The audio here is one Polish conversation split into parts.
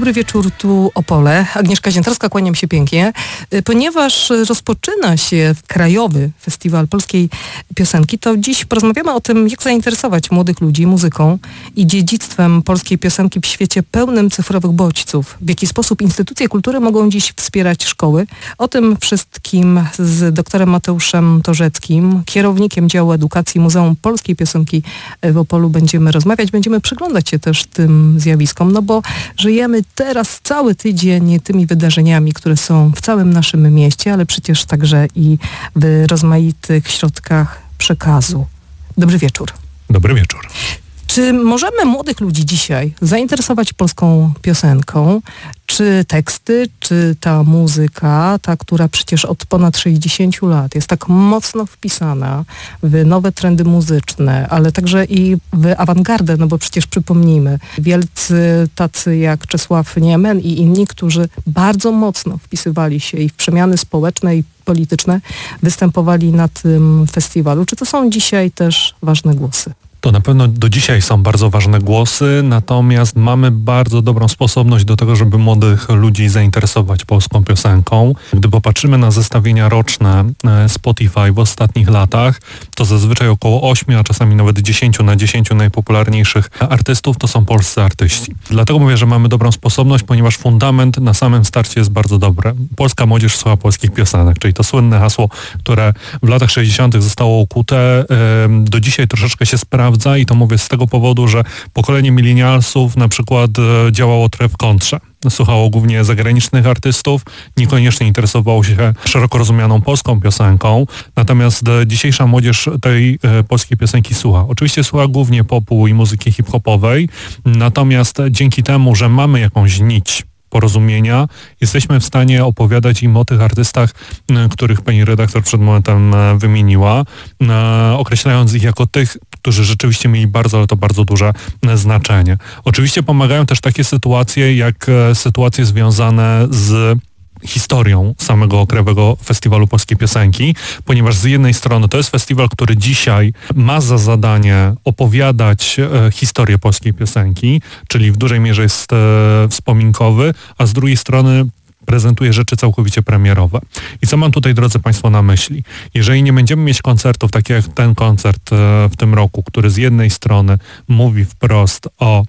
Dobry wieczór, tu Opole. Agnieszka Ziętarska, kłaniam się pięknie. Ponieważ rozpoczyna się Krajowy Festiwal Polskiej Piosenki, to dziś porozmawiamy o tym, jak zainteresować młodych ludzi muzyką i dziedzictwem polskiej piosenki w świecie pełnym cyfrowych bodźców. W jaki sposób instytucje kultury mogą dziś wspierać szkoły. O tym wszystkim z doktorem Mateuszem Torzeckim, kierownikiem działu edukacji Muzeum Polskiej Piosenki w Opolu będziemy rozmawiać. Będziemy przyglądać się też tym zjawiskom, no bo żyjemy teraz cały tydzień tymi wydarzeniami, które są w całym naszym mieście, ale przecież także i w rozmaitych środkach przekazu. Dobry wieczór. Dobry wieczór. Czy możemy młodych ludzi dzisiaj zainteresować polską piosenką? Czy teksty, czy ta muzyka, ta, która przecież od ponad 60 lat jest tak mocno wpisana w nowe trendy muzyczne, ale także i w awangardę, no bo przecież przypomnijmy, wielcy tacy jak Czesław Niemen i inni, którzy bardzo mocno wpisywali się i w przemiany społeczne i polityczne, występowali na tym festiwalu. Czy to są dzisiaj też ważne głosy? To na pewno do dzisiaj są bardzo ważne głosy, natomiast mamy bardzo dobrą sposobność do tego, żeby młodych ludzi zainteresować polską piosenką. Gdy popatrzymy na zestawienia roczne Spotify w ostatnich latach, to zazwyczaj około 8, a czasami nawet 10 na 10 najpopularniejszych artystów to są polscy artyści. Dlatego mówię, że mamy dobrą sposobność, ponieważ fundament na samym starcie jest bardzo dobry. Polska młodzież słucha polskich piosenek, czyli to słynne hasło, które w latach 60. zostało ukute, do dzisiaj troszeczkę się sprawdza i to mówię z tego powodu, że pokolenie milenialsów na przykład działało trochę w kontrze. Słuchało głównie zagranicznych artystów, niekoniecznie interesowało się szeroko rozumianą polską piosenką, natomiast dzisiejsza młodzież tej polskiej piosenki słucha. Oczywiście słucha głównie popu i muzyki hip-hopowej, natomiast dzięki temu, że mamy jakąś nić porozumienia, jesteśmy w stanie opowiadać im o tych artystach, których pani redaktor przed momentem wymieniła, określając ich jako tych, którzy rzeczywiście mieli bardzo, ale to bardzo duże znaczenie. Oczywiście pomagają też takie sytuacje, jak sytuacje związane z historią samego Krajowego Festiwalu Polskiej Piosenki, ponieważ z jednej strony to jest festiwal, który dzisiaj ma za zadanie opowiadać historię polskiej piosenki, czyli w dużej mierze jest wspominkowy, a z drugiej strony prezentuje rzeczy całkowicie premierowe. I co mam tutaj, drodzy Państwo, na myśli? Jeżeli nie będziemy mieć koncertów, tak jak ten koncert w tym roku, który z jednej strony mówi wprost o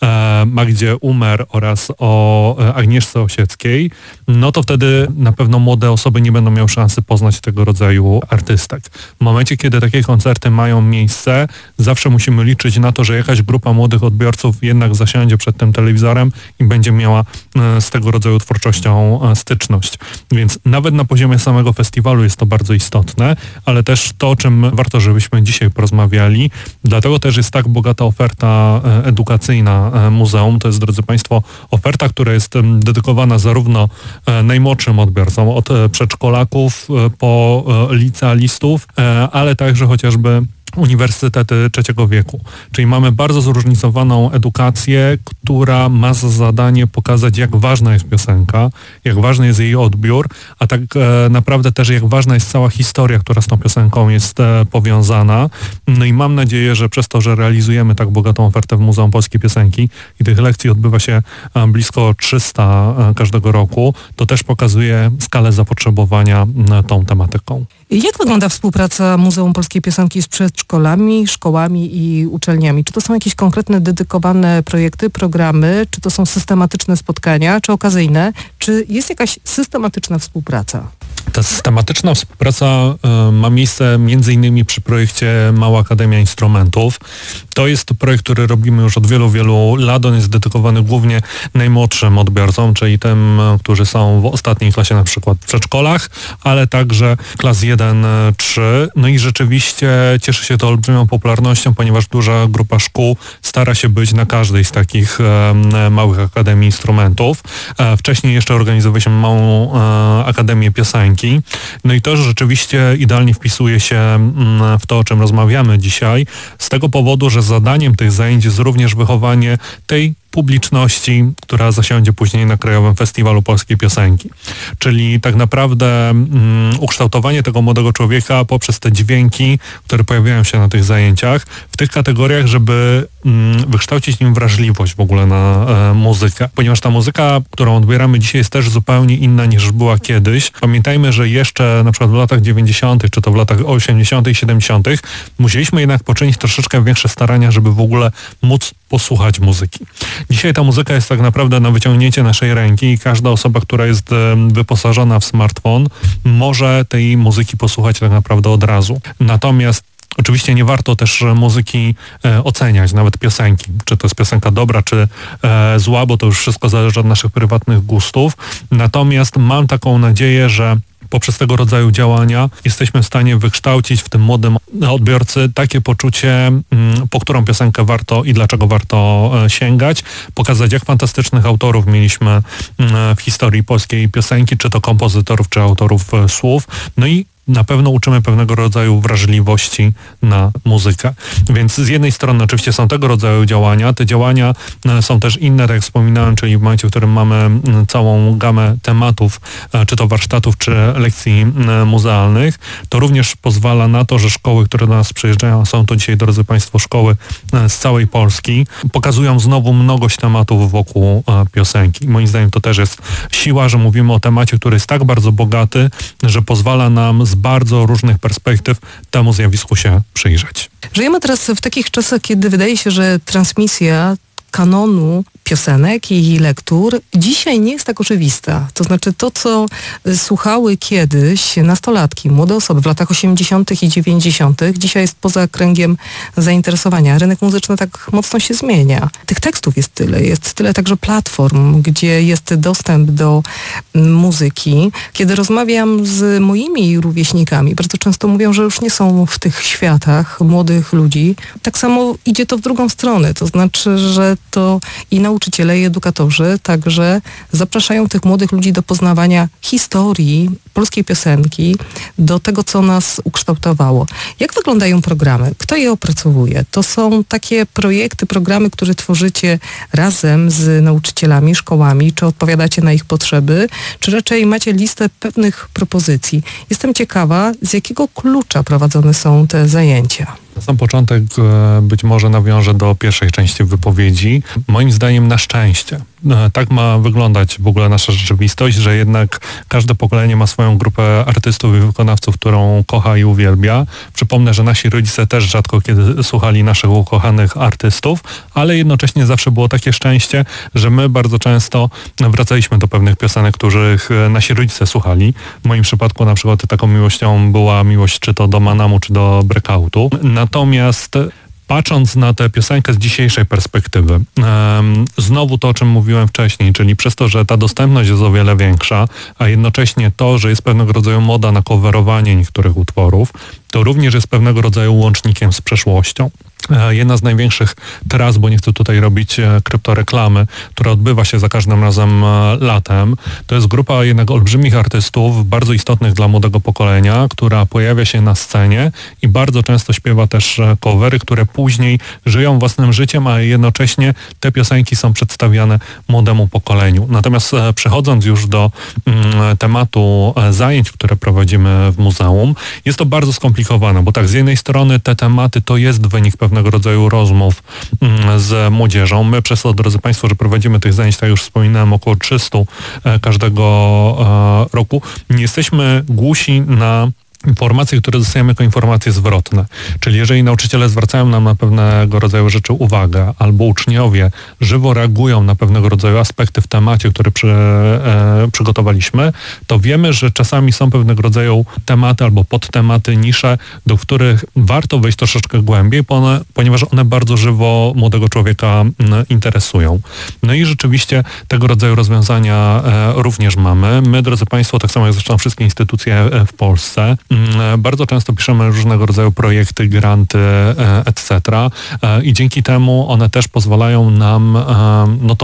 Magdzie Umer oraz o Agnieszce Osieckiej, no to wtedy na pewno młode osoby nie będą miały szansy poznać tego rodzaju artystek. W momencie, kiedy takie koncerty mają miejsce, zawsze musimy liczyć na to, że jakaś grupa młodych odbiorców jednak zasiądzie przed tym telewizorem i będzie miała z tego rodzaju twórczością styczność. Więc nawet na poziomie samego festiwalu jest to bardzo istotne, ale też to, o czym warto, żebyśmy dzisiaj porozmawiali. Dlatego też jest tak bogata oferta edukacyjna muzeum. To jest, drodzy Państwo, oferta, która jest dedykowana zarówno najmłodszym odbiorcom, od przedszkolaków po licealistów, ale także chociażby uniwersytety trzeciego wieku. Czyli mamy bardzo zróżnicowaną edukację, która ma za zadanie pokazać, jak ważna jest piosenka, jak ważny jest jej odbiór, a tak naprawdę też jak ważna jest cała historia, która z tą piosenką jest powiązana. No i mam nadzieję, że przez to, że realizujemy tak bogatą ofertę w Muzeum Polskiej Piosenki i tych lekcji odbywa się blisko 300 każdego roku, to też pokazuje skalę zapotrzebowania tą tematyką. Jak wygląda współpraca Muzeum Polskiej Piosenki z przedszkolami, szkołami i uczelniami? Czy to są jakieś konkretne, dedykowane projekty, programy? Czy to są systematyczne spotkania, czy okazyjne? Czy jest jakaś systematyczna współpraca? Ta systematyczna współpraca ma miejsce m.in. przy projekcie Mała Akademia Instrumentów. To jest projekt, który robimy już od wielu, wielu lat. On jest dedykowany głównie najmłodszym odbiorcom, czyli tym, którzy są w ostatniej klasie na przykład w przedszkolach, ale także klas 1-3. No i rzeczywiście cieszy się to olbrzymią popularnością, ponieważ duża grupa szkół stara się być na każdej z takich małych akademii instrumentów. Wcześniej jeszcze organizowaliśmy Małą Akademię Piosenki. No i to rzeczywiście idealnie wpisuje się w to, o czym rozmawiamy dzisiaj, z tego powodu, że zadaniem tych zajęć jest również wychowanie tej publiczności, która zasiądzie później na Krajowym Festiwalu Polskiej Piosenki. Czyli tak naprawdę ukształtowanie tego młodego człowieka poprzez te dźwięki, które pojawiają się na tych zajęciach, w tych kategoriach, żeby wykształcić nim wrażliwość w ogóle na muzykę. Ponieważ ta muzyka, którą odbieramy dzisiaj, jest też zupełnie inna niż była kiedyś. Pamiętajmy, że jeszcze na przykład w latach 90., czy to w latach 80. i 70. musieliśmy jednak poczynić troszeczkę większe starania, żeby w ogóle móc posłuchać muzyki. Dzisiaj ta muzyka jest tak naprawdę na wyciągnięcie naszej ręki i każda osoba, która jest wyposażona w smartfon, może tej muzyki posłuchać tak naprawdę od razu. Natomiast oczywiście nie warto też muzyki oceniać, nawet piosenki. Czy to jest piosenka dobra, czy zła, bo to już wszystko zależy od naszych prywatnych gustów. Natomiast mam taką nadzieję, że poprzez tego rodzaju działania jesteśmy w stanie wykształcić w tym młodym odbiorcy takie poczucie, po którą piosenkę warto i dlaczego warto sięgać, pokazać, jak fantastycznych autorów mieliśmy w historii polskiej piosenki, czy to kompozytorów, czy autorów słów. No i na pewno uczymy pewnego rodzaju wrażliwości na muzykę. Więc z jednej strony oczywiście są tego rodzaju działania. Te działania są też inne, tak jak wspominałem, czyli w momencie, w którym mamy całą gamę tematów, czy to warsztatów, czy lekcji muzealnych, to również pozwala na to, że szkoły, które do nas przyjeżdżają, są to dzisiaj, drodzy Państwo, szkoły z całej Polski, pokazują znowu mnogość tematów wokół piosenki. Moim zdaniem to też jest siła, że mówimy o temacie, który jest tak bardzo bogaty, że pozwala nam z bardzo różnych perspektyw temu zjawisku się przyjrzeć. Żyjemy teraz w takich czasach, kiedy wydaje się, że transmisja kanonu piosenek i lektur dzisiaj nie jest tak oczywista. To znaczy to, co słuchały kiedyś nastolatki, młode osoby w latach 80. i 90., dzisiaj jest poza kręgiem zainteresowania. Rynek muzyczny tak mocno się zmienia. Tych tekstów jest tyle także platform, gdzie jest dostęp do muzyki. Kiedy rozmawiam z moimi rówieśnikami, bardzo często mówią, że już nie są w tych światach młodych ludzi. Tak samo idzie to w drugą stronę. To znaczy, że to i nauczyciele, i edukatorzy także zapraszają tych młodych ludzi do poznawania historii polskiej piosenki, do tego, co nas ukształtowało. Jak wyglądają programy? Kto je opracowuje? To są takie projekty, programy, które tworzycie razem z nauczycielami, szkołami, czy odpowiadacie na ich potrzeby, czy raczej macie listę pewnych propozycji? Jestem ciekawa, z jakiego klucza prowadzone są te zajęcia. Na sam początek być może nawiążę do pierwszej części wypowiedzi. Moim zdaniem na szczęście. Tak ma wyglądać w ogóle nasza rzeczywistość, że jednak każde pokolenie ma swoją grupę artystów i wykonawców, którą kocha i uwielbia. Przypomnę, że nasi rodzice też rzadko kiedy słuchali naszych ukochanych artystów, ale jednocześnie zawsze było takie szczęście, że my bardzo często wracaliśmy do pewnych piosenek, których nasi rodzice słuchali. W moim przypadku na przykład taką miłością była miłość czy to do Manamu, czy do Breakoutu. Natomiast patrząc na tę piosenkę z dzisiejszej perspektywy, znowu to, o czym mówiłem wcześniej, czyli przez to, że ta dostępność jest o wiele większa, a jednocześnie to, że jest pewnego rodzaju moda na coverowanie niektórych utworów, to również jest pewnego rodzaju łącznikiem z przeszłością. Jedna z największych tras, bo nie chcę tutaj robić kryptoreklamy, która odbywa się za każdym razem latem, to jest grupa jednak olbrzymich artystów, bardzo istotnych dla młodego pokolenia, która pojawia się na scenie i bardzo często śpiewa też covery, które później żyją własnym życiem, a jednocześnie te piosenki są przedstawiane młodemu pokoleniu. Natomiast przechodząc już do tematu zajęć, które prowadzimy w muzeum, jest to bardzo skomplikowane, bo tak z jednej strony te tematy to jest wynik pewnego rodzaju rozmów z młodzieżą. My przez to, drodzy Państwo, że prowadzimy tych zajęć, tak jak już wspominałem, około 300 każdego roku, nie jesteśmy głusi na informacje, które dostajemy jako informacje zwrotne. Czyli jeżeli nauczyciele zwracają nam na pewnego rodzaju rzeczy uwagę, albo uczniowie żywo reagują na pewnego rodzaju aspekty w temacie, który przygotowaliśmy, to wiemy, że czasami są pewnego rodzaju tematy albo podtematy, nisze, do których warto wejść troszeczkę głębiej, ponieważ one bardzo żywo młodego człowieka interesują. No i rzeczywiście tego rodzaju rozwiązania również mamy. My, drodzy Państwo, tak samo jak zresztą wszystkie instytucje w Polsce, bardzo często piszemy różnego rodzaju projekty, granty, etc. I dzięki temu one też pozwalają nam tą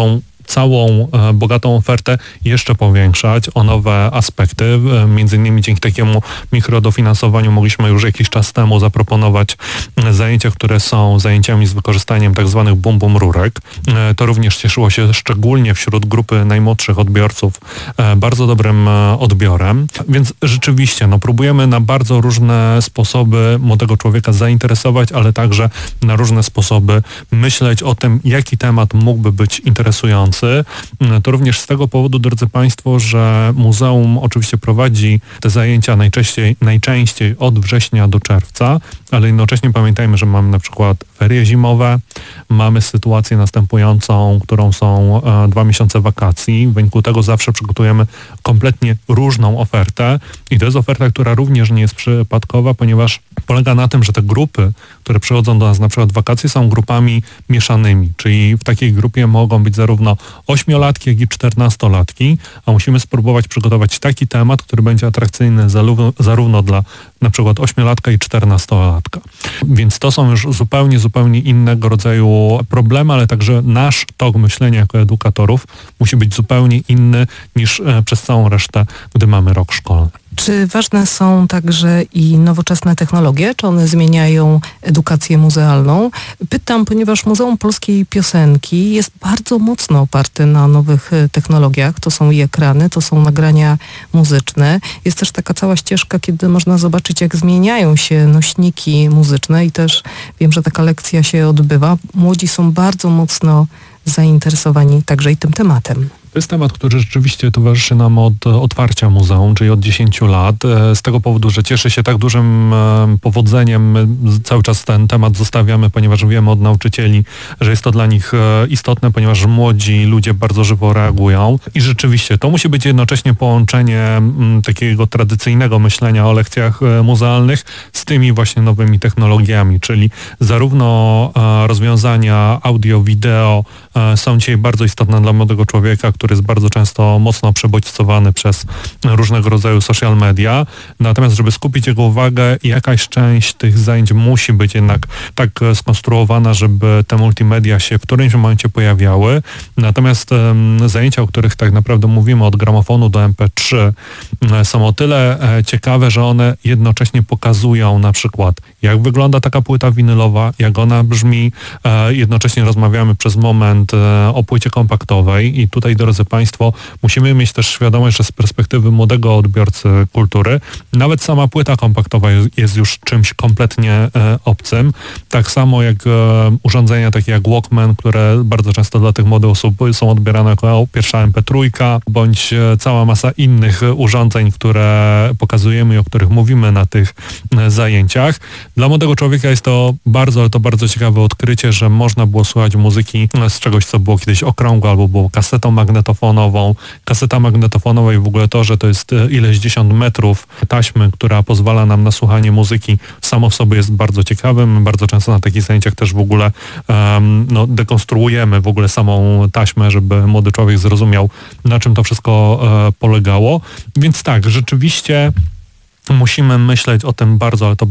całą bogatą ofertę jeszcze powiększać o nowe aspekty. Między innymi dzięki takiemu mikrodofinansowaniu mogliśmy już jakiś czas temu zaproponować zajęcia, które są zajęciami z wykorzystaniem tak zwanych bum rurek. To również cieszyło się szczególnie wśród grupy najmłodszych odbiorców bardzo dobrym odbiorem. Więc rzeczywiście próbujemy na bardzo różne sposoby młodego człowieka zainteresować, ale także na różne sposoby myśleć o tym, jaki temat mógłby być interesujący. To również z tego powodu, drodzy Państwo, że muzeum oczywiście prowadzi te zajęcia najczęściej od września do czerwca, ale jednocześnie pamiętajmy, że mamy na przykład ferie zimowe, mamy sytuację następującą, którą są 2 miesiące wakacji. W wyniku tego zawsze przygotujemy kompletnie różną ofertę i to jest oferta, która również nie jest przypadkowa, ponieważ polega na tym, że te grupy, które przychodzą do nas na przykład w wakacje, są grupami mieszanymi, czyli w takiej grupie mogą być zarówno 8-latki, jak i 14-latki, a musimy spróbować przygotować taki temat, który będzie atrakcyjny zarówno dla na przykład 8-latka i 14-latka. Więc to są już zupełnie innego rodzaju problemy, ale także nasz tok myślenia jako edukatorów musi być zupełnie inny niż przez całą resztę, gdy mamy rok szkolny. Czy ważne są także i nowoczesne technologie? Czy one zmieniają edukację muzealną? Pytam, ponieważ Muzeum Polskiej Piosenki jest bardzo mocno oparte na nowych technologiach. To są i ekrany, to są nagrania muzyczne. Jest też taka cała ścieżka, kiedy można zobaczyć, jak zmieniają się nośniki muzyczne i też wiem, że taka lekcja się odbywa. Młodzi są bardzo mocno zainteresowani także i tym tematem. To jest temat, który rzeczywiście towarzyszy nam od otwarcia muzeum, czyli od 10 lat. Z tego powodu, że cieszy się tak dużym powodzeniem, my cały czas ten temat zostawiamy, ponieważ wiemy od nauczycieli, że jest to dla nich istotne, ponieważ młodzi ludzie bardzo żywo reagują. I rzeczywiście to musi być jednocześnie połączenie takiego tradycyjnego myślenia o lekcjach muzealnych z tymi właśnie nowymi technologiami, czyli zarówno rozwiązania audio, wideo są dzisiaj bardzo istotne dla młodego człowieka, który jest bardzo często mocno przebodźcowany przez różnego rodzaju social media. Natomiast, żeby skupić jego uwagę, jakaś część tych zajęć musi być jednak tak skonstruowana, żeby te multimedia się w którymś momencie pojawiały. Natomiast zajęcia, o których tak naprawdę mówimy, od gramofonu do MP3, są o tyle ciekawe, że one jednocześnie pokazują na przykład, jak wygląda taka płyta winylowa, jak ona brzmi. Jednocześnie rozmawiamy przez moment o płycie kompaktowej i tutaj, drodzy Państwo, musimy mieć też świadomość, że z perspektywy młodego odbiorcy kultury nawet sama płyta kompaktowa jest już czymś kompletnie obcym. Tak samo jak urządzenia takie jak Walkman, które bardzo często dla tych młodych osób są odbierane jako pierwsza MP3, bądź cała masa innych urządzeń, które pokazujemy i o których mówimy na tych zajęciach. Dla młodego człowieka jest to bardzo ciekawe odkrycie, że można było słuchać muzyki z czegoś, co było kiedyś okrągłe albo było kasetą magnetofonową. Kaseta magnetofonowa i w ogóle to, że to jest ileś dziesiąt metrów taśmy, która pozwala nam na słuchanie muzyki, samo w sobie jest bardzo ciekawym. Bardzo często na takich zajęciach też w ogóle dekonstruujemy w ogóle samą taśmę, żeby młody człowiek zrozumiał, na czym to wszystko polegało. Więc tak, rzeczywiście musimy myśleć o tym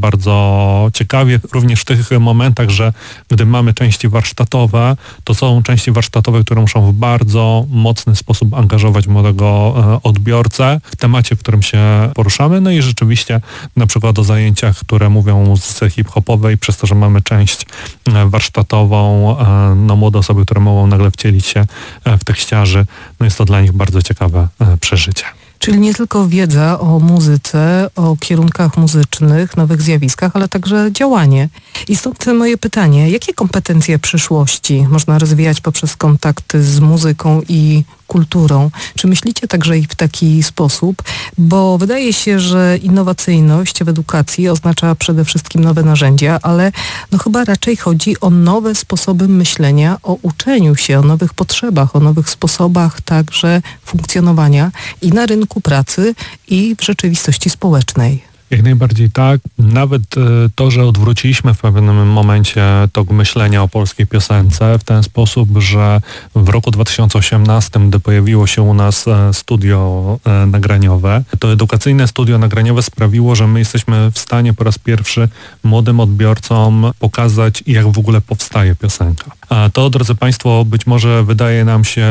bardzo ciekawie, również w tych momentach, że gdy mamy części warsztatowe, to są części warsztatowe, które muszą w bardzo mocny sposób angażować młodego odbiorcę w temacie, w którym się poruszamy. No i rzeczywiście na przykład o zajęciach, które mówią o muzyce hip-hopowej, przez to, że mamy część warsztatową, młode osoby, które mogą nagle wcielić się w tekściarzy, jest to dla nich bardzo ciekawe przeżycie. Czyli nie tylko wiedza o muzyce, o kierunkach muzycznych, nowych zjawiskach, ale także działanie. I stąd moje pytanie, jakie kompetencje przyszłości można rozwijać poprzez kontakty z muzyką i kulturą? Czy myślicie także i w taki sposób? Bo wydaje się, że innowacyjność w edukacji oznacza przede wszystkim nowe narzędzia, ale chyba raczej chodzi o nowe sposoby myślenia, o uczeniu się, o nowych potrzebach, o nowych sposobach także funkcjonowania i na rynku pracy, i w rzeczywistości społecznej. Jak najbardziej tak. Nawet to, że odwróciliśmy w pewnym momencie tok myślenia o polskiej piosence w ten sposób, że w roku 2018, gdy pojawiło się u nas studio nagraniowe, to edukacyjne studio nagraniowe sprawiło, że my jesteśmy w stanie po raz pierwszy młodym odbiorcom pokazać, jak w ogóle powstaje piosenka. To, drodzy Państwo, być może wydaje nam się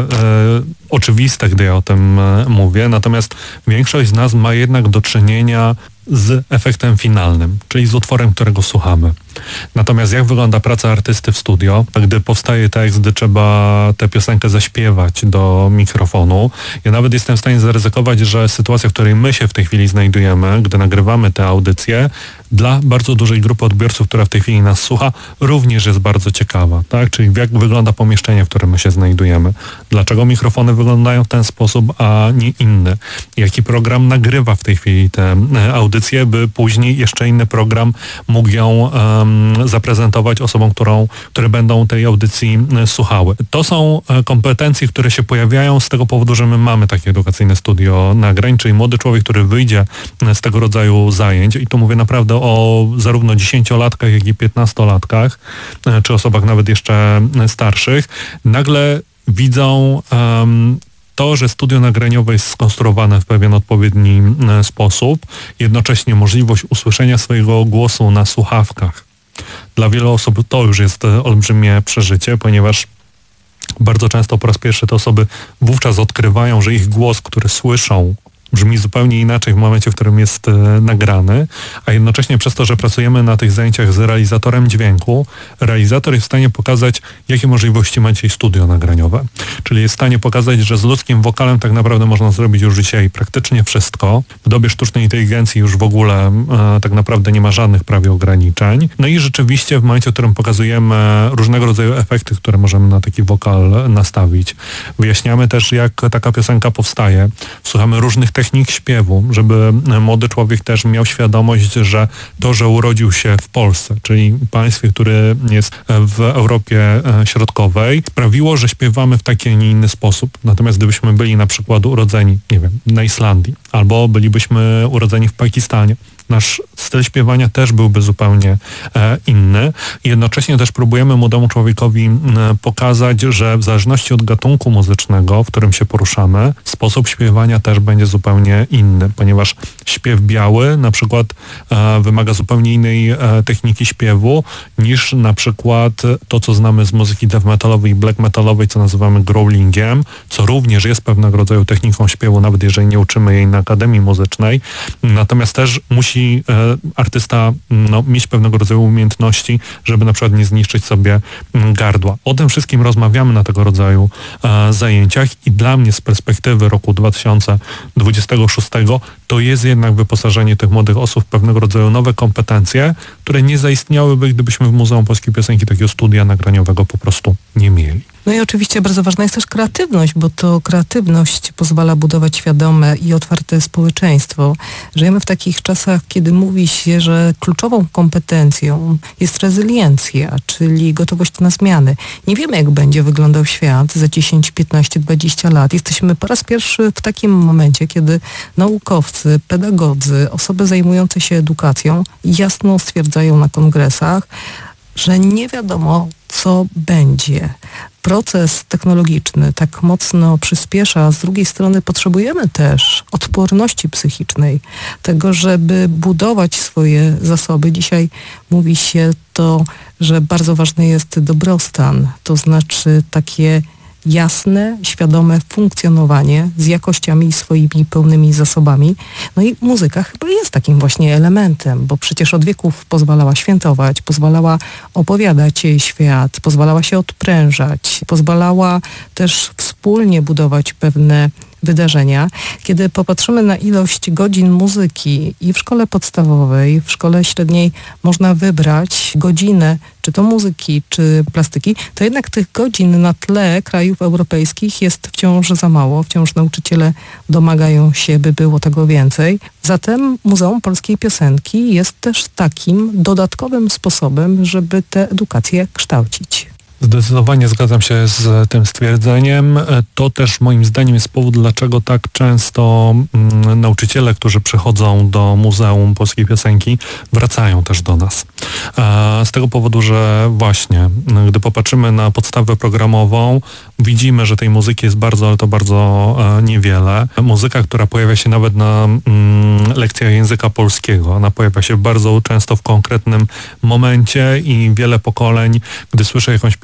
oczywiste, gdy ja o tym mówię, natomiast większość z nas ma jednak do czynienia z efektem finalnym, czyli z utworem, którego słuchamy. Natomiast jak wygląda praca artysty w studio, gdy powstaje tekst, gdy trzeba tę piosenkę zaśpiewać do mikrofonu? Ja nawet jestem w stanie zaryzykować, że sytuacja, w której my się w tej chwili znajdujemy, gdy nagrywamy te audycje, dla bardzo dużej grupy odbiorców, która w tej chwili nas słucha, również jest bardzo ciekawa, tak? Czyli jak wygląda pomieszczenie, w którym my się znajdujemy. Dlaczego mikrofony wyglądają w ten sposób, a nie inny? Jaki program nagrywa w tej chwili te audycje, by później jeszcze inny program mógł ją zaprezentować osobom, które będą tej audycji słuchały. To są kompetencje, które się pojawiają z tego powodu, że my mamy takie edukacyjne studio nagrań, czyli młody człowiek, który wyjdzie z tego rodzaju zajęć, i tu mówię naprawdę o zarówno 10-latkach, jak i 15-latkach, czy osobach nawet jeszcze starszych, nagle widzą to, że studio nagraniowe jest skonstruowane w pewien odpowiedni sposób, jednocześnie możliwość usłyszenia swojego głosu na słuchawkach. Dla wielu osób to już jest olbrzymie przeżycie, ponieważ bardzo często po raz pierwszy te osoby wówczas odkrywają, że ich głos, który słyszą, brzmi zupełnie inaczej w momencie, w którym jest nagrany, a jednocześnie przez to, że pracujemy na tych zajęciach z realizatorem dźwięku, realizator jest w stanie pokazać, jakie możliwości ma dzisiaj studio nagraniowe. Czyli jest w stanie pokazać, że z ludzkim wokalem tak naprawdę można zrobić już dzisiaj praktycznie wszystko. W dobie sztucznej inteligencji już w ogóle tak naprawdę nie ma żadnych prawie ograniczeń. No i rzeczywiście w momencie, w którym pokazujemy różnego rodzaju efekty, które możemy na taki wokal nastawić, wyjaśniamy też, jak taka piosenka powstaje. Słuchamy różnych technik śpiewu, żeby młody człowiek też miał świadomość, że to, że urodził się w Polsce, czyli państwie, które jest w Europie Środkowej, sprawiło, że śpiewamy w taki, a nie inny sposób. Natomiast gdybyśmy byli na przykład urodzeni, nie wiem, na Islandii, albo bylibyśmy urodzeni w Pakistanie, nasz styl śpiewania też byłby zupełnie inny. Jednocześnie też próbujemy młodemu człowiekowi pokazać, że w zależności od gatunku muzycznego, w którym się poruszamy, sposób śpiewania też będzie zupełnie inny, ponieważ śpiew biały na przykład wymaga zupełnie innej techniki śpiewu niż na przykład to, co znamy z muzyki death metalowej i black metalowej, co nazywamy growlingiem, co również jest pewnego rodzaju techniką śpiewu, nawet jeżeli nie uczymy jej na Akademii Muzycznej. Natomiast też musi artysta mieć pewnego rodzaju umiejętności, żeby na przykład nie zniszczyć sobie gardła. O tym wszystkim rozmawiamy na tego rodzaju zajęciach i dla mnie z perspektywy roku 2026 to jest jednak wyposażenie tych młodych osób w pewnego rodzaju nowe kompetencje, które nie zaistniałyby, gdybyśmy w Muzeum Polskiej Piosenki takiego studia nagraniowego po prostu nie mieli. No i oczywiście bardzo ważna jest też kreatywność, bo to kreatywność pozwala budować świadome i otwarte społeczeństwo. Żyjemy w takich czasach, kiedy mówi się, że kluczową kompetencją jest rezyliencja, czyli gotowość na zmiany. Nie wiemy, jak będzie wyglądał świat za 10, 15, 20 lat. Jesteśmy po raz pierwszy w takim momencie, kiedy naukowcy, pedagodzy, osoby zajmujące się edukacją jasno stwierdzają na kongresach, że nie wiadomo, co będzie. Proces technologiczny tak mocno przyspiesza, a z drugiej strony potrzebujemy też odporności psychicznej, tego, żeby budować swoje zasoby. Dzisiaj mówi się to, że bardzo ważny jest dobrostan, to znaczy takie jasne, świadome funkcjonowanie z jakościami i swoimi pełnymi zasobami. No i muzyka chyba jest takim właśnie elementem, bo przecież od wieków pozwalała świętować, pozwalała opowiadać świat, pozwalała się odprężać, pozwalała też wspólnie budować pewne wydarzenia. Kiedy popatrzymy na ilość godzin muzyki i w szkole podstawowej, w szkole średniej można wybrać godzinę, czy to muzyki, czy plastyki, to jednak tych godzin na tle krajów europejskich jest wciąż za mało. Wciąż nauczyciele domagają się, by było tego więcej. Zatem Muzeum Polskiej Piosenki jest też takim dodatkowym sposobem, żeby tę edukację kształcić. Zdecydowanie zgadzam się z tym stwierdzeniem. To też moim zdaniem jest powód, dlaczego tak często nauczyciele, którzy przychodzą do Muzeum Polskiej Piosenki, wracają też do nas. Z tego powodu, że właśnie, gdy popatrzymy na podstawę programową, widzimy, że tej muzyki jest bardzo, ale to bardzo niewiele. Muzyka, która pojawia się nawet na lekcjach języka polskiego, ona pojawia się bardzo często w konkretnym momencie i wiele pokoleń, gdy słyszę jakąś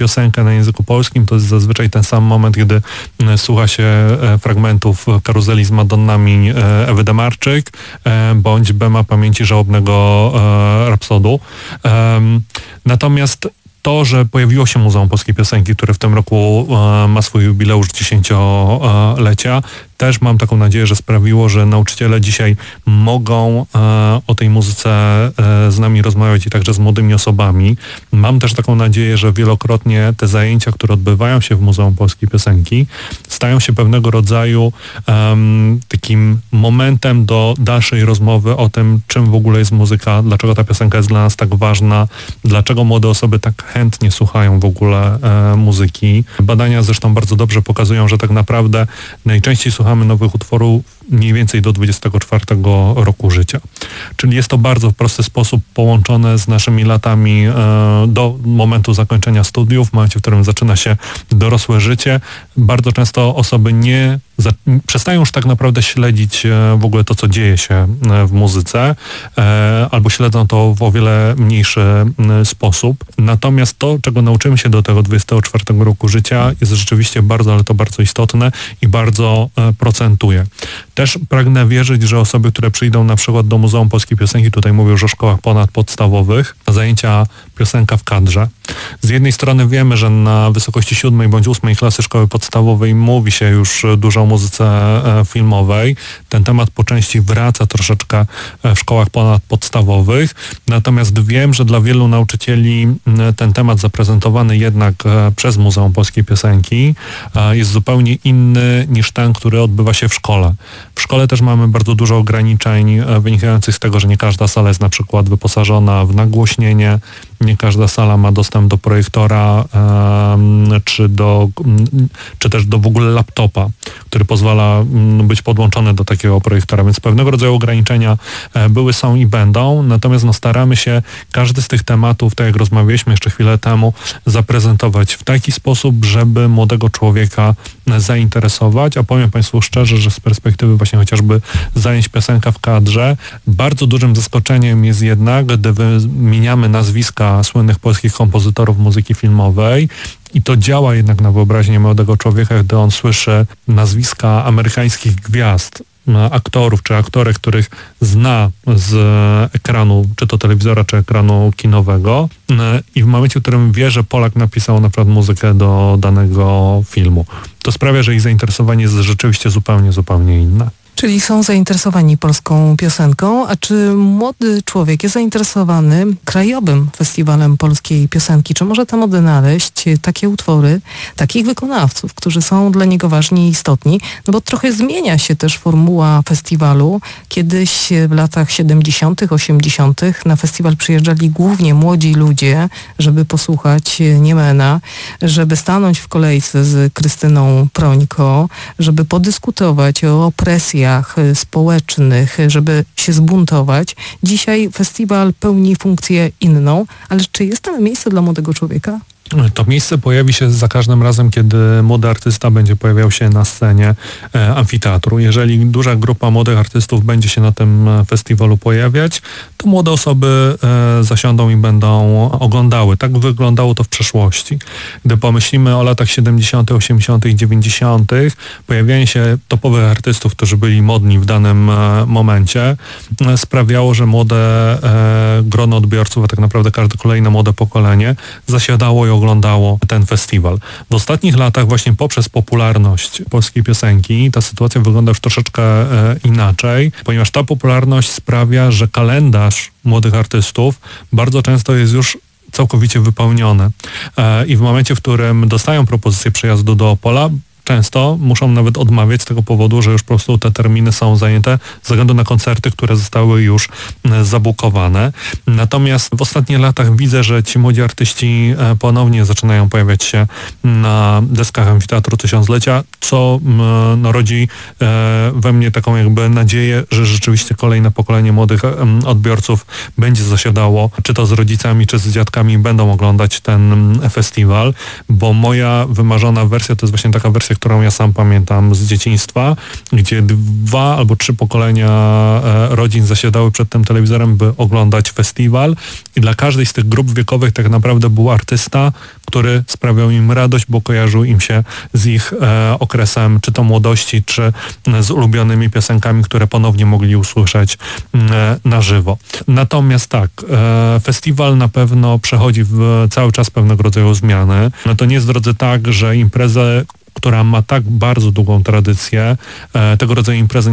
piosenkę na języku polskim, to jest zazwyczaj ten sam moment, kiedy słucha się fragmentów Karuzeli z Madonnami Ewy Demarczyk, bądź Bema Pamięci Żałobnego Rapsodu. Natomiast to, że pojawiło się Muzeum Polskiej Piosenki, które w tym roku ma swój jubileusz 10-lecia, też mam taką nadzieję, że sprawiło, że nauczyciele dzisiaj mogą o tej muzyce z nami rozmawiać i także z młodymi osobami. Mam też taką nadzieję, że wielokrotnie te zajęcia, które odbywają się w Muzeum Polskiej Piosenki, stają się pewnego rodzaju takim momentem do dalszej rozmowy o tym, czym w ogóle jest muzyka, dlaczego ta piosenka jest dla nas tak ważna, dlaczego młode osoby tak chętnie słuchają w ogóle muzyki. Badania zresztą bardzo dobrze pokazują, że tak naprawdę najczęściej słuchamy nowych utworów mniej więcej do 24 roku życia. Czyli jest to bardzo w prosty sposób połączone z naszymi latami do momentu zakończenia studiów, w momencie, w którym zaczyna się dorosłe życie. Bardzo często osoby przestają już tak naprawdę śledzić w ogóle to, co dzieje się w muzyce, albo śledzą to w o wiele mniejszy sposób. Natomiast to, czego nauczymy się do tego 24 roku życia, jest rzeczywiście bardzo, ale to bardzo istotne i bardzo procentuje. Też pragnę wierzyć, że osoby, które przyjdą na przykład do Muzeum Polskiej Piosenki, tutaj mówię już o szkołach ponadpodstawowych, na zajęcia piosenka w kadrze. Z jednej strony wiemy, że na wysokości 7. bądź 8. klasy szkoły podstawowej mówi się już dużo o muzyce filmowej. Ten temat po części wraca troszeczkę w szkołach ponadpodstawowych. Natomiast wiem, że dla wielu nauczycieli ten temat zaprezentowany jednak przez Muzeum Polskiej Piosenki jest zupełnie inny niż ten, który odbywa się w szkole. W szkole też mamy bardzo dużo ograniczeń wynikających z tego, że nie każda sala jest na przykład wyposażona w nagłośnienie, nie każda sala ma dostęp do projektora czy też do w ogóle laptopa, który pozwala być podłączony do takiego projektora, więc pewnego rodzaju ograniczenia były, są i będą, natomiast staramy się każdy z tych tematów, tak jak rozmawialiśmy jeszcze chwilę temu, zaprezentować w taki sposób, żeby młodego człowieka zainteresować, a powiem Państwu szczerze, że z perspektywy właśnie chociażby zajęć piosenka w kadrze, bardzo dużym zaskoczeniem jest jednak, gdy wymieniamy nazwiska słynnych polskich kompozytorów muzyki filmowej, i to działa jednak na wyobraźnię młodego człowieka, gdy on słyszy nazwiska amerykańskich gwiazd, aktorów czy aktorek, których zna z ekranu, czy to telewizora, czy ekranu kinowego, i w momencie, w którym wie, że Polak napisał na przykład muzykę do danego filmu. To sprawia, że ich zainteresowanie jest rzeczywiście zupełnie inne. Czyli są zainteresowani polską piosenką, a czy młody człowiek jest zainteresowany krajowym festiwalem polskiej piosenki? Czy może tam odnaleźć takie utwory, takich wykonawców, którzy są dla niego ważni i istotni? No bo trochę zmienia się też formuła festiwalu. Kiedyś w latach 70., 80. na festiwal przyjeżdżali głównie młodzi ludzie, żeby posłuchać Niemena, żeby stanąć w kolejce z Krystyną Prońko, żeby podyskutować o opresji społecznych, żeby się zbuntować. Dzisiaj festiwal pełni funkcję inną, ale czy jest tam miejsce dla młodego człowieka? To miejsce pojawi się za każdym razem, kiedy młody artysta będzie pojawiał się na scenie amfiteatru. Jeżeli duża grupa młodych artystów będzie się na tym festiwalu pojawiać, to młode osoby zasiądą i będą oglądały. Tak wyglądało to w przeszłości. Gdy pomyślimy o latach 70., 80., 90., pojawianie się topowych artystów, którzy byli modni w danym momencie, sprawiało, że młode grono odbiorców, a tak naprawdę każde kolejne młode pokolenie zasiadało i oglądało ten festiwal. W ostatnich latach właśnie poprzez popularność polskiej piosenki ta sytuacja wygląda już troszeczkę inaczej, ponieważ ta popularność sprawia, że kalendarz młodych artystów bardzo często jest już całkowicie wypełniony. I w momencie, w którym dostają propozycję przejazdu do Opola, często muszą nawet odmawiać z tego powodu, że już po prostu te terminy są zajęte ze względu na koncerty, które zostały już zabukowane. Natomiast w ostatnich latach widzę, że ci młodzi artyści ponownie zaczynają pojawiać się na deskach Amfiteatru Tysiąclecia, co rodzi we mnie taką jakby nadzieję, że rzeczywiście kolejne pokolenie młodych odbiorców będzie zasiadało, czy to z rodzicami, czy z dziadkami, będą oglądać ten festiwal, bo moja wymarzona wersja to jest właśnie taka wersja, sytuacja, którą ja sam pamiętam z dzieciństwa, gdzie 2 albo 3 pokolenia rodzin zasiadały przed tym telewizorem, by oglądać festiwal i dla każdej z tych grup wiekowych tak naprawdę był artysta, który sprawiał im radość, bo kojarzył im się z ich okresem, czy to młodości, czy z ulubionymi piosenkami, które ponownie mogli usłyszeć na żywo. Natomiast tak, festiwal na pewno przechodzi cały czas pewnego rodzaju zmiany. No to nie jest, drodzy, tak, że imprezę, która ma tak bardzo długą tradycję, tego rodzaju imprezy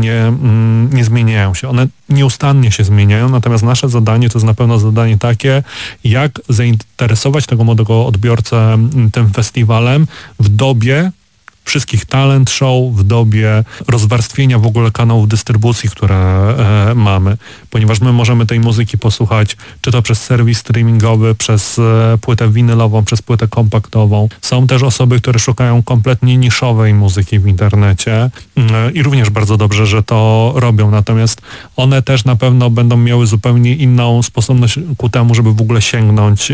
nie zmieniają się. One nieustannie się zmieniają, natomiast nasze zadanie to jest na pewno zadanie takie, jak zainteresować tego młodego odbiorcę tym festiwalem w dobie wszystkich talent show, w dobie rozwarstwienia w ogóle kanałów dystrybucji, które mamy, ponieważ my możemy tej muzyki posłuchać, czy to przez serwis streamingowy, przez płytę winylową, przez płytę kompaktową. Są też osoby, które szukają kompletnie niszowej muzyki w internecie i również bardzo dobrze, że to robią, natomiast one też na pewno będą miały zupełnie inną sposobność ku temu, żeby w ogóle sięgnąć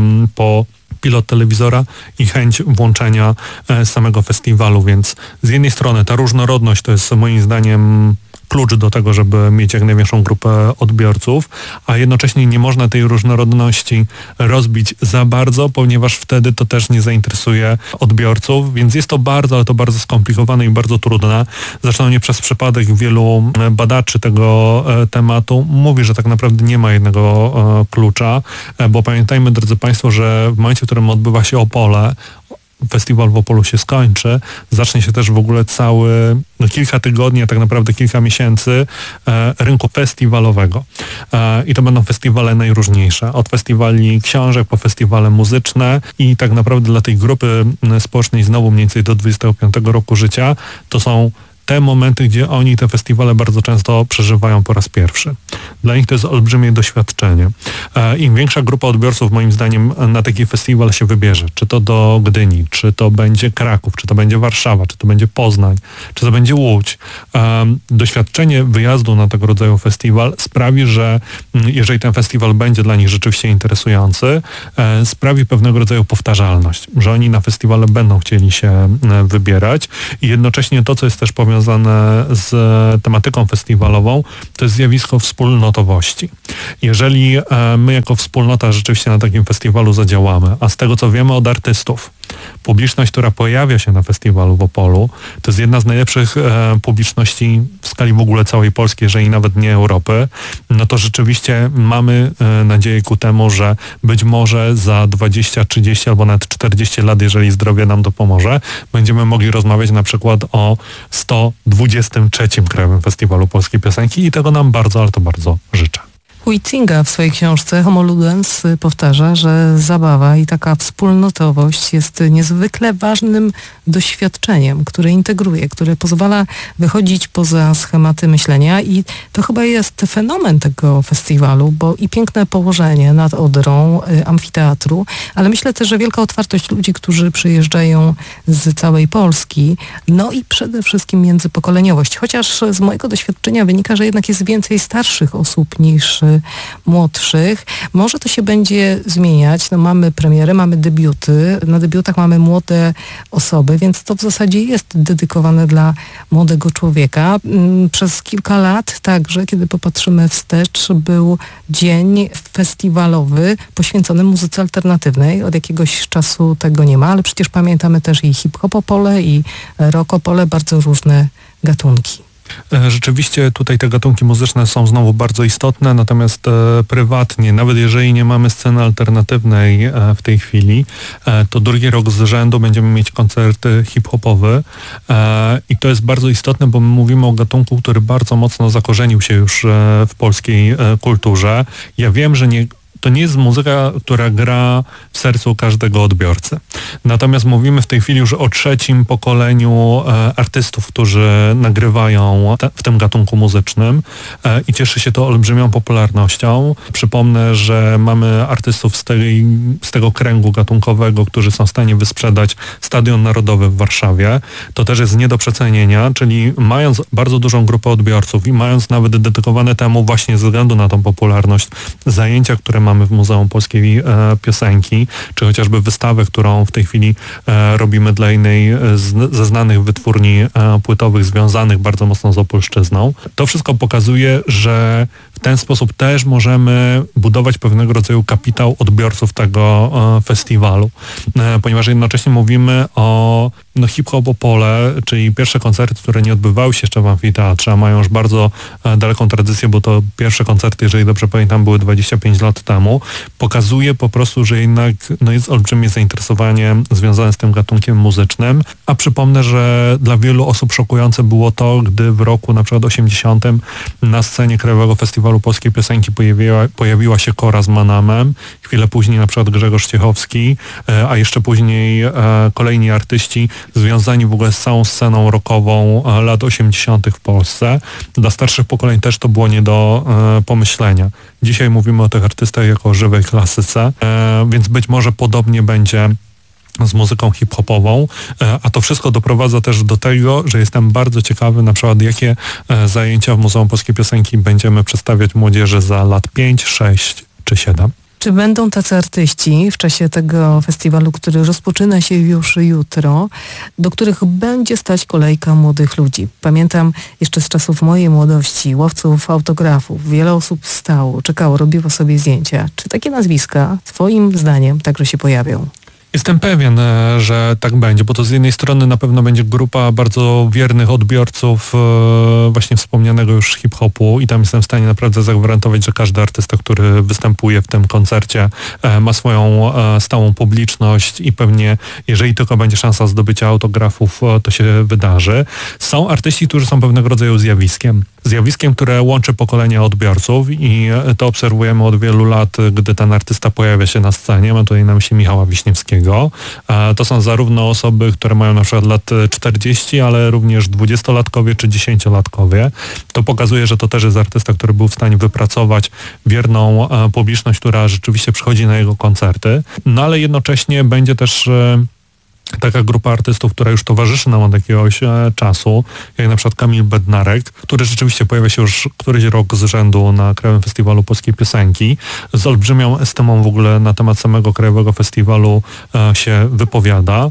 po pilot telewizora i chęć włączenia samego festiwalu, więc z jednej strony ta różnorodność to jest moim zdaniem klucz do tego, żeby mieć jak największą grupę odbiorców, a jednocześnie nie można tej różnorodności rozbić za bardzo, ponieważ wtedy to też nie zainteresuje odbiorców, więc jest to bardzo, ale to bardzo skomplikowane i bardzo trudne. Zresztą nie przez przypadek wielu badaczy tego tematu mówi, że tak naprawdę nie ma jednego klucza, bo pamiętajmy, drodzy Państwo, że w momencie, w którym odbywa się Opole, festiwal w Opolu się skończy, zacznie się też w ogóle kilka tygodni, a tak naprawdę kilka miesięcy rynku festiwalowego. I to będą festiwale najróżniejsze. Od festiwali książek po festiwale muzyczne i tak naprawdę dla tej grupy społecznej znowu mniej więcej do 25 roku życia to są te momenty, gdzie oni te festiwale bardzo często przeżywają po raz pierwszy. Dla nich to jest olbrzymie doświadczenie. Im większa grupa odbiorców, moim zdaniem, na taki festiwal się wybierze, czy to do Gdyni, czy to będzie Kraków, czy to będzie Warszawa, czy to będzie Poznań, czy to będzie Łódź. Doświadczenie wyjazdu na tego rodzaju festiwal sprawi, że jeżeli ten festiwal będzie dla nich rzeczywiście interesujący, sprawi pewnego rodzaju powtarzalność, że oni na festiwale będą chcieli się wybierać i jednocześnie to, co jest też powiązane z tematyką festiwalową, to jest zjawisko wspólnotowości. Jeżeli my jako wspólnota rzeczywiście na takim festiwalu zadziałamy, a z tego co wiemy od artystów, publiczność, która pojawia się na festiwalu w Opolu, to jest jedna z najlepszych publiczności w skali w ogóle całej Polski, jeżeli nawet nie Europy, no to rzeczywiście mamy nadzieję ku temu, że być może za 20, 30 albo nawet 40 lat, jeżeli zdrowie nam dopomoże, będziemy mogli rozmawiać na przykład o 123. Krajowym Festiwalu Polskiej Piosenki i tego nam bardzo, ale to bardzo życzę. Huizinga w swojej książce Homo Ludens powtarza, że zabawa i taka wspólnotowość jest niezwykle ważnym doświadczeniem, które integruje, które pozwala wychodzić poza schematy myślenia i to chyba jest fenomen tego festiwalu, bo i piękne położenie nad Odrą amfiteatru, ale myślę też, że wielka otwartość ludzi, którzy przyjeżdżają z całej Polski, no i przede wszystkim międzypokoleniowość. Chociaż z mojego doświadczenia wynika, że jednak jest więcej starszych osób niż młodszych. Może to się będzie zmieniać. No, mamy premiery, mamy debiuty. Na debiutach mamy młode osoby, więc to w zasadzie jest dedykowane dla młodego człowieka. Przez kilka lat także, kiedy popatrzymy wstecz, był dzień festiwalowy poświęcony muzyce alternatywnej. Od jakiegoś czasu tego nie ma, ale przecież pamiętamy też i hip-hop Opole, i rock Opole, bardzo różne gatunki. Rzeczywiście tutaj te gatunki muzyczne są znowu bardzo istotne, natomiast prywatnie, nawet jeżeli nie mamy sceny alternatywnej w tej chwili, to drugi rok z rzędu będziemy mieć koncerty hip-hopowe i to jest bardzo istotne, bo my mówimy o gatunku, który bardzo mocno zakorzenił się już w polskiej kulturze. Ja wiem, że to nie jest muzyka, która gra w sercu każdego odbiorcy. Natomiast mówimy w tej chwili już o trzecim pokoleniu artystów, którzy nagrywają w tym gatunku muzycznym i cieszy się to olbrzymią popularnością. Przypomnę, że mamy artystów z tego kręgu gatunkowego, którzy są w stanie wysprzedać Stadion Narodowy w Warszawie. To też jest nie do przecenienia, czyli mając bardzo dużą grupę odbiorców i mając nawet dedykowane temu właśnie ze względu na tą popularność zajęcia, które mamy w Muzeum Polskiej Piosenki, czy chociażby wystawę, którą w tej chwili robimy dla innej ze znanych wytwórni płytowych związanych bardzo mocno z Opolszczyzną. To wszystko pokazuje, że w ten sposób też możemy budować pewnego rodzaju kapitał odbiorców tego festiwalu, ponieważ jednocześnie mówimy o Hip-Hop Opole, czyli pierwsze koncerty, które nie odbywały się jeszcze w amfiteatrze, a mają już bardzo daleką tradycję, bo to pierwsze koncerty, jeżeli dobrze pamiętam, były 25 lat temu, pokazuje po prostu, że jednak jest olbrzymie zainteresowanie związane z tym gatunkiem muzycznym, a przypomnę, że dla wielu osób szokujące było to, gdy w roku na przykład 80 na scenie Krajowego Festiwalu Polskiej Piosenki pojawiła się Kora z Manamem, chwilę później na przykład Grzegorz Ciechowski, a jeszcze później kolejni artyści związani w ogóle z całą sceną rockową lat 80. w Polsce. Dla starszych pokoleń też to było nie do pomyślenia. Dzisiaj mówimy o tych artystach jako o żywej klasyce, więc być może podobnie będzie z muzyką hip-hopową, a to wszystko doprowadza też do tego, że jestem bardzo ciekawy na przykład, jakie zajęcia w Muzeum Polskiej Piosenki będziemy przedstawiać młodzieży za lat 5, 6 czy 7. Czy będą tacy artyści w czasie tego festiwalu, który rozpoczyna się już jutro, do których będzie stać kolejka młodych ludzi? Pamiętam jeszcze z czasów mojej młodości, łowców autografów. Wiele osób stało, czekało, robiło sobie zdjęcia. Czy takie nazwiska, twoim zdaniem, także się pojawią? Jestem pewien, że tak będzie, bo to z jednej strony na pewno będzie grupa bardzo wiernych odbiorców właśnie wspomnianego już hip-hopu i tam jestem w stanie naprawdę zagwarantować, że każdy artysta, który występuje w tym koncercie ma swoją stałą publiczność i pewnie jeżeli tylko będzie szansa zdobycia autografów, to się wydarzy. Są artyści, którzy są pewnego rodzaju zjawiskiem, które łączy pokolenia odbiorców i to obserwujemy od wielu lat, gdy ten artysta pojawia się na scenie. Mam tutaj na myśli Michała Wiśniewskiego. To są zarówno osoby, które mają na przykład lat 40, ale również 20-latkowie czy 10-latkowie. To pokazuje, że to też jest artysta, który był w stanie wypracować wierną publiczność, która rzeczywiście przychodzi na jego koncerty. No ale jednocześnie będzie też taka grupa artystów, która już towarzyszy nam od jakiegoś czasu, jak na przykład Kamil Bednarek, który rzeczywiście pojawia się już któryś rok z rzędu na Krajowym Festiwalu Polskiej Piosenki. Z olbrzymią estymą w ogóle na temat samego Krajowego Festiwalu się wypowiada.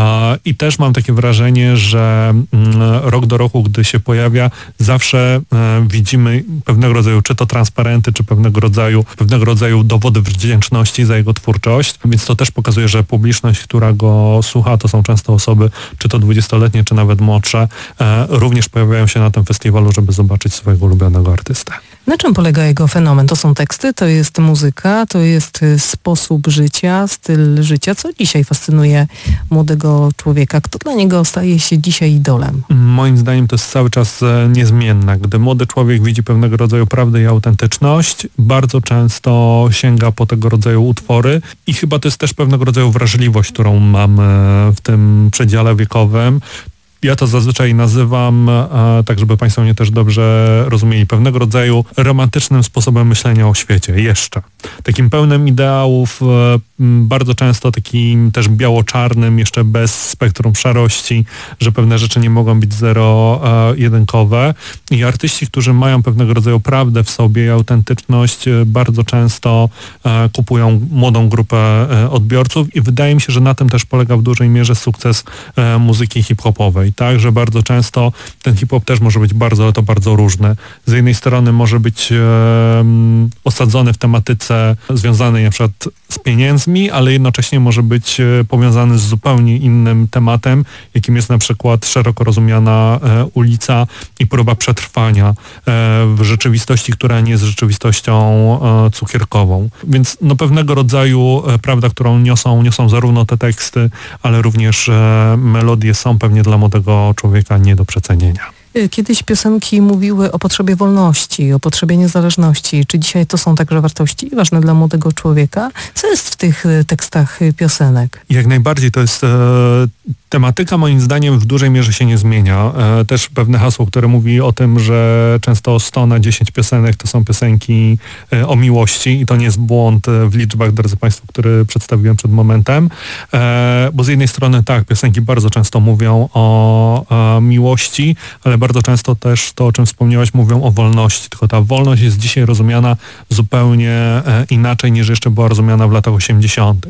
I też mam takie wrażenie, że rok do roku, gdy się pojawia, zawsze widzimy pewnego rodzaju, czy to transparenty, czy pewnego rodzaju dowody wdzięczności za jego twórczość. Więc to też pokazuje, że publiczność, która go słucha, to są często osoby, czy to 20-letnie, czy nawet młodsze, również pojawiają się na tym festiwalu, żeby zobaczyć swojego ulubionego artystę. Na czym polega jego fenomen? To są teksty, to jest muzyka, to jest sposób życia, styl życia. Co dzisiaj fascynuje młodego człowieka? Kto dla niego staje się dzisiaj idolem? Moim zdaniem to jest cały czas niezmienne. Gdy młody człowiek widzi pewnego rodzaju prawdę i autentyczność, bardzo często sięga po tego rodzaju utwory i chyba to jest też pewnego rodzaju wrażliwość, którą mamy w tym przedziale wiekowym. Ja to zazwyczaj nazywam, tak żeby Państwo mnie też dobrze rozumieli, pewnego rodzaju romantycznym sposobem myślenia o świecie, jeszcze. Takim pełnym ideałów, bardzo często takim też biało-czarnym, jeszcze bez spektrum szarości, że pewne rzeczy nie mogą być zero-jedynkowe. I artyści, którzy mają pewnego rodzaju prawdę w sobie i autentyczność, bardzo często kupują młodą grupę odbiorców i wydaje mi się, że na tym też polega w dużej mierze sukces muzyki hip-hopowej. Tak, że bardzo często ten hip-hop też może być bardzo, ale to bardzo różny. Z jednej strony może być osadzony w tematyce związanej na przykład z pieniędzmi, ale jednocześnie może być powiązany z zupełnie innym tematem, jakim jest na przykład szeroko rozumiana ulica i próba przetrwania w rzeczywistości, która nie jest rzeczywistością cukierkową. Więc no pewnego rodzaju prawda, którą niosą zarówno te teksty, ale również melodie są pewnie dla młodego człowieka nie do przecenienia. Kiedyś piosenki mówiły o potrzebie wolności, o potrzebie niezależności. Czy dzisiaj to są także wartości ważne dla młodego człowieka? Co jest w tych tekstach piosenek? Jak najbardziej to jest tematyka, moim zdaniem, w dużej mierze się nie zmienia. Też pewne hasło, które mówi o tym, że często 100 na 10 piosenek to są piosenki o miłości i to nie jest błąd w liczbach, drodzy Państwo, który przedstawiłem przed momentem. Bo z jednej strony tak, piosenki bardzo często mówią o miłości, ale bardzo często też to, o czym wspomniałaś, mówią o wolności, tylko ta wolność jest dzisiaj rozumiana zupełnie inaczej niż jeszcze była rozumiana w latach 80.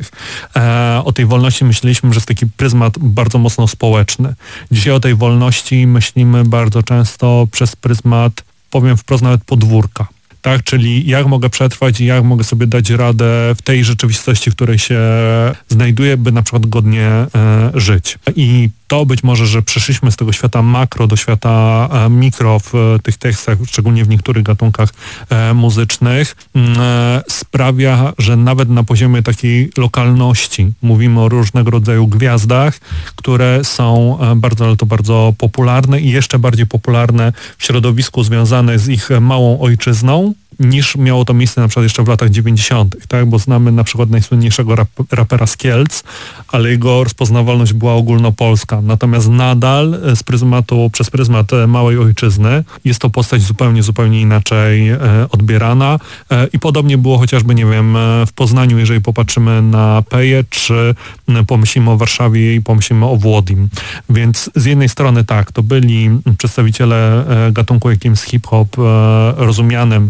O tej wolności myśleliśmy, że jest taki pryzmat bardzo mocno społeczny. Dzisiaj o tej wolności myślimy bardzo często przez pryzmat, powiem wprost, nawet podwórka. Tak, czyli jak mogę przetrwać i jak mogę sobie dać radę w tej rzeczywistości, w której się znajduję, by na przykład godnie żyć. I to być może, że przeszliśmy z tego świata makro do świata mikro w tych tekstach, szczególnie w niektórych gatunkach muzycznych, sprawia, że nawet na poziomie takiej lokalności mówimy o różnego rodzaju gwiazdach, które są bardzo, ale to bardzo popularne i jeszcze bardziej popularne w środowisku związane z ich małą ojczyzną, niż miało to miejsce na przykład jeszcze w latach 90., tak? Bo znamy na przykład najsłynniejszego rapera z Kielc, ale jego rozpoznawalność była ogólnopolska. Natomiast nadal przez pryzmat małej ojczyzny jest to postać zupełnie inaczej odbierana i podobnie było chociażby, nie wiem, w Poznaniu, jeżeli popatrzymy na Peję, czy pomyślimy o Warszawie i pomyślimy o Włodim. Więc z jednej strony tak, to byli przedstawiciele gatunku, jakim jest hip-hop, rozumianym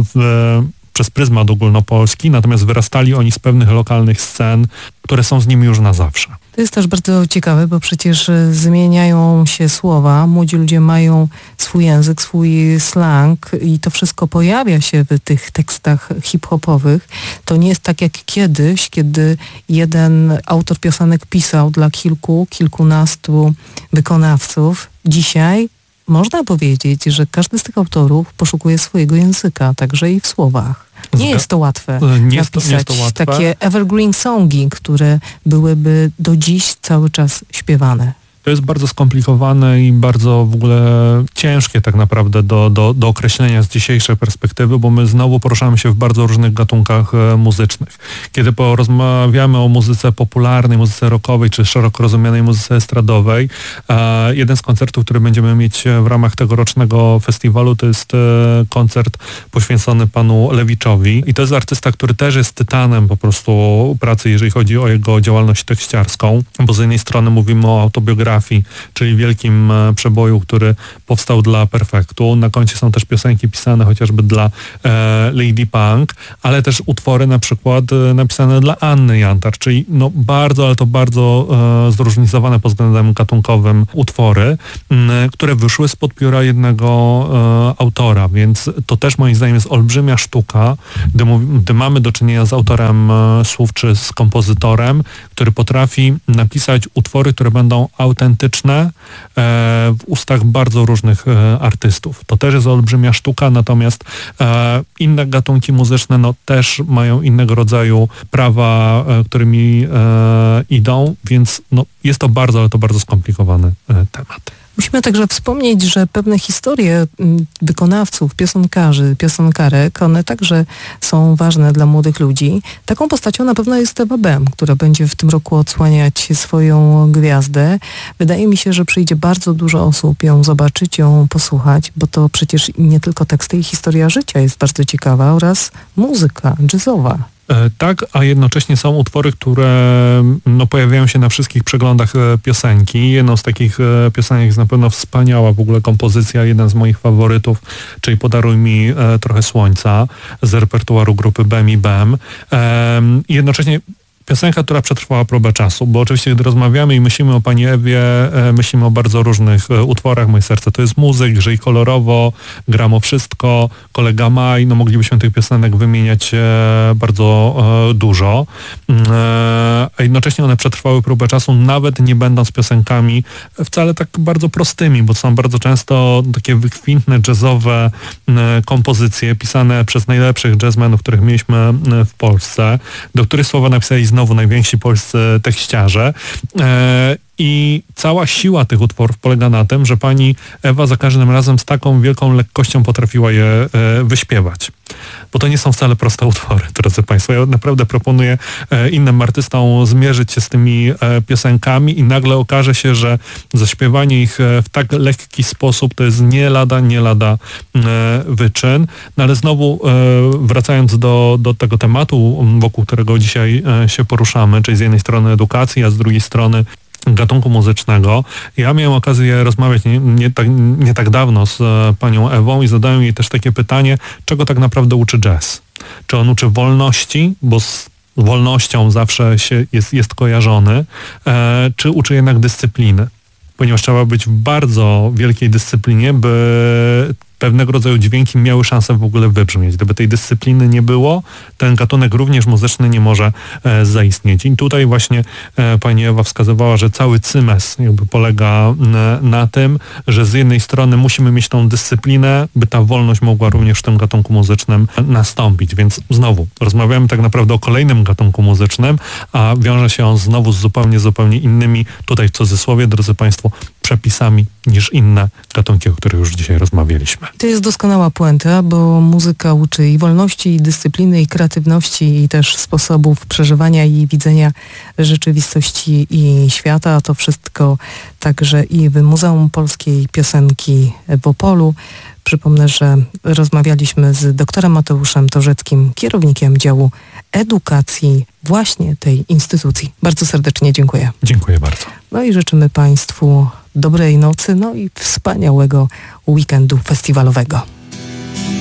przez pryzmat ogólnopolski, natomiast wyrastali oni z pewnych lokalnych scen, które są z nimi już na zawsze. To jest też bardzo ciekawe, bo przecież zmieniają się słowa, młodzi ludzie mają swój język, swój slang i to wszystko pojawia się w tych tekstach hip-hopowych. To nie jest tak jak kiedyś, kiedy jeden autor piosenek pisał dla kilkunastu wykonawców. Dzisiaj można powiedzieć, że każdy z tych autorów poszukuje swojego języka, także i w słowach. Nie jest to łatwe napisać takie evergreen songi, które byłyby do dziś cały czas śpiewane. To jest bardzo skomplikowane i bardzo w ogóle ciężkie tak naprawdę do określenia z dzisiejszej perspektywy, bo my znowu poruszamy się w bardzo różnych gatunkach muzycznych. Kiedy porozmawiamy o muzyce popularnej, muzyce rockowej czy szeroko rozumianej muzyce estradowej, jeden z koncertów, który będziemy mieć w ramach tegorocznego festiwalu, to jest koncert poświęcony panu Lewiczowi. I to jest artysta, który też jest tytanem po prostu pracy, jeżeli chodzi o jego działalność tekściarską, bo z jednej strony mówimy o autobiografii, czyli wielkim przeboju, który powstał dla Perfektu. Na koncie są też piosenki pisane chociażby dla Lady Punk, ale też utwory na przykład napisane dla Anny Jantar, czyli no bardzo, ale to bardzo zróżnicowane pod względem gatunkowym utwory, które wyszły spod pióra jednego autora, więc to też moim zdaniem jest olbrzymia sztuka, gdy mamy do czynienia z autorem słów czy z kompozytorem, który potrafi napisać utwory, które będą autentyczne w ustach bardzo różnych artystów. To też jest olbrzymia sztuka, natomiast inne gatunki muzyczne no, też mają innego rodzaju prawa, którymi idą, więc no, jest to bardzo, ale to bardzo skomplikowany temat. Musimy także wspomnieć, że pewne historie wykonawców, piosenkarzy, piosenkarek, one także są ważne dla młodych ludzi. Taką postacią na pewno jest Ewa Bem, która będzie w tym roku odsłaniać swoją gwiazdę. Wydaje mi się, że przyjdzie bardzo dużo osób ją zobaczyć, ją posłuchać, bo to przecież nie tylko teksty i historia życia jest bardzo ciekawa oraz muzyka jazzowa. Tak, a jednocześnie są utwory, które no, pojawiają się na wszystkich przeglądach piosenki. Jedną z takich piosenek jest na pewno wspaniała w ogóle kompozycja, jeden z moich faworytów, czyli Podaruj mi trochę słońca z repertuaru grupy Bem i Bem. Jednocześnie piosenka, która przetrwała próbę czasu, bo oczywiście gdy rozmawiamy i myślimy o pani Ewie, myślimy o bardzo różnych utworach. Moje serce to jest muzyk, Żyj kolorowo, Gram o wszystko, Kolega Maj, no moglibyśmy tych piosenek wymieniać bardzo dużo, a jednocześnie one przetrwały próbę czasu, nawet nie będąc piosenkami wcale tak bardzo prostymi, bo są bardzo często takie wykwintne, jazzowe kompozycje pisane przez najlepszych jazzmenów, których mieliśmy w Polsce, do których słowa napisali znowu najwięksi polscy tekściarze. I cała siła tych utworów polega na tym, że pani Ewa za każdym razem z taką wielką lekkością potrafiła je wyśpiewać. Bo to nie są wcale proste utwory, drodzy Państwo. Ja naprawdę proponuję innym artystom zmierzyć się z tymi piosenkami i nagle okaże się, że zaśpiewanie ich w tak lekki sposób to jest nie lada wyczyn. No ale znowu wracając do tego tematu, wokół którego dzisiaj się poruszamy, czyli z jednej strony edukacji, a z drugiej strony gatunku muzycznego. Ja miałem okazję rozmawiać nie tak dawno z panią Ewą i zadałem jej też takie pytanie, czego tak naprawdę uczy jazz? Czy on uczy wolności, bo z wolnością zawsze jest kojarzony, czy uczy jednak dyscypliny? Ponieważ trzeba być w bardzo wielkiej dyscyplinie, by pewnego rodzaju dźwięki miały szansę w ogóle wybrzmieć. Gdyby tej dyscypliny nie było, ten gatunek również muzyczny nie może zaistnieć. I tutaj właśnie pani Ewa wskazywała, że cały cymes jakby polega na tym, że z jednej strony musimy mieć tą dyscyplinę, by ta wolność mogła również w tym gatunku muzycznym nastąpić. Więc znowu rozmawiamy tak naprawdę o kolejnym gatunku muzycznym, a wiąże się on znowu z zupełnie innymi, tutaj w cudzysłowie, drodzy Państwo, przepisami niż inne gatunki, o których już dzisiaj rozmawialiśmy. To jest doskonała puenta, bo muzyka uczy i wolności, i dyscypliny, i kreatywności, i też sposobów przeżywania i widzenia rzeczywistości i świata, a to wszystko także i w Muzeum Polskiej Piosenki w Opolu. Przypomnę, że rozmawialiśmy z doktorem Mateuszem Torzeckim, kierownikiem działu edukacji właśnie tej instytucji. Bardzo serdecznie dziękuję. Dziękuję bardzo. No i życzymy Państwu dobrej nocy, no i wspaniałego weekendu festiwalowego.